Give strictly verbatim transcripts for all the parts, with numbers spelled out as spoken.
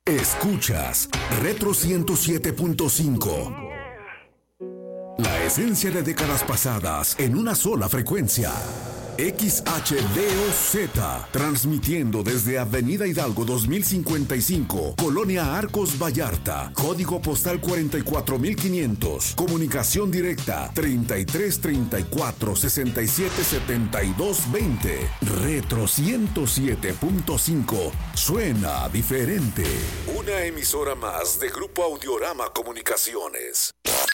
Escuchas Retro ciento siete punto cinco. La esencia de décadas pasadas en una sola frecuencia. X H D O Z, transmitiendo desde Avenida Hidalgo dos mil cincuenta y cinco, Colonia Arcos Vallarta, código postal cuarenta y cuatro mil quinientos, comunicación directa treinta y tres treinta y cuatro sesenta y siete setenta y dos veinte. Retro ciento siete punto cinco, suena diferente. Una emisora más de Grupo Audiorama Comunicaciones.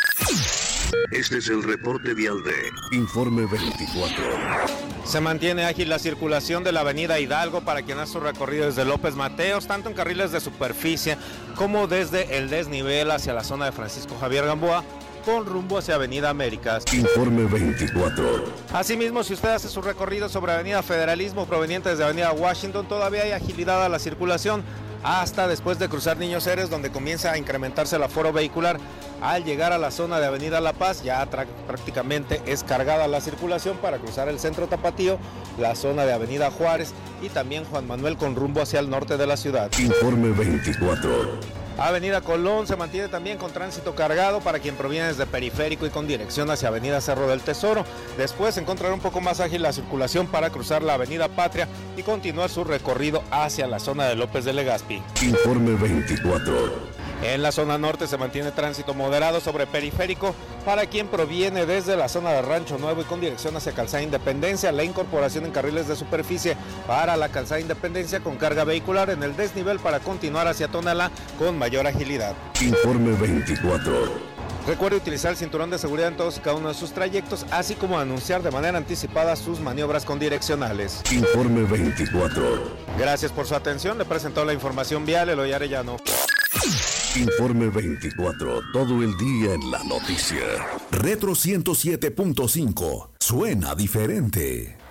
Este es el reporte vial de Informe veinticuatro. Se mantiene ágil la circulación de la avenida Hidalgo para quien hace su recorrido desde López Mateos, tanto en carriles de superficie como desde el desnivel hacia la zona de Francisco Javier Gamboa, con rumbo hacia Avenida Américas. Informe veinticuatro. Asimismo, si usted hace su recorrido sobre Avenida Federalismo proveniente desde Avenida Washington, todavía hay agilidad a la circulación hasta después de cruzar Niños Héroes, donde comienza a incrementarse el aforo vehicular. Al llegar a la zona de Avenida La Paz, ya prácticamente es cargada la circulación para cruzar el centro Tapatío, la zona de Avenida Juárez y también Juan Manuel con rumbo hacia el norte de la ciudad. Informe veinticuatro. Avenida Colón se mantiene también con tránsito cargado para quien proviene desde Periférico y con dirección hacia Avenida Cerro del Tesoro. Después encontrará un poco más ágil la circulación para cruzar la Avenida Patria y continuar su recorrido hacia la zona de López de Legazpi. Informe veinticuatro. En la zona norte se mantiene tránsito moderado sobre Periférico para quien proviene desde la zona de Rancho Nuevo y con dirección hacia Calzada Independencia. La incorporación en carriles de superficie para la Calzada Independencia con carga vehicular en el desnivel para continuar hacia Tonalá con mayor agilidad. Informe veinticuatro. Recuerde utilizar el cinturón de seguridad en todos y cada uno de sus trayectos, así como anunciar de manera anticipada sus maniobras con direccionales. Informe veinticuatro. Gracias por su atención. Le presentó la información vial Eloy Arellano. Informe veinticuatro, todo el día en la noticia. Retro ciento siete punto cinco, suena diferente.